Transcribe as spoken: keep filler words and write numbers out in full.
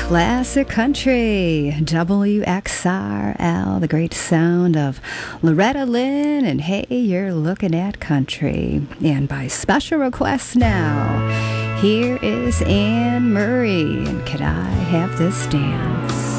Classic country, W X R L, the great sound of Loretta Lynn, and hey, you're looking at country. And by special request now, here is Anne Murray, and Could I Have This Dance?